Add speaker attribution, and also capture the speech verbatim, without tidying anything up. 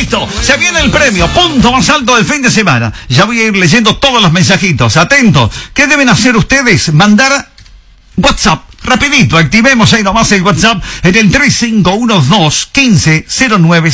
Speaker 1: Listo, se viene el premio, punto más alto del fin de semana. Ya voy a ir leyendo todos los mensajitos. Atentos, ¿qué deben hacer ustedes? Mandar WhatsApp. Rapidito, activemos ahí nomás el WhatsApp en el tres cinco uno dos, uno cinco, cero nueve